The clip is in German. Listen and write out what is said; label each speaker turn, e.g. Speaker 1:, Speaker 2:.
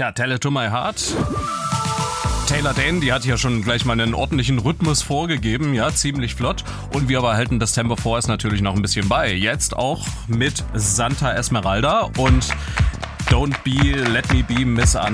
Speaker 1: Ja, Tell It To My Heart. Taylor Dayne, die hat ja schon gleich mal einen ordentlichen Rhythmus vorgegeben, ja, ziemlich flott. Und wir behalten das Tempo vorerst natürlich noch ein bisschen bei. Jetzt auch mit Santa Esmeralda und Don't Be, Let Me Be Misunderstood.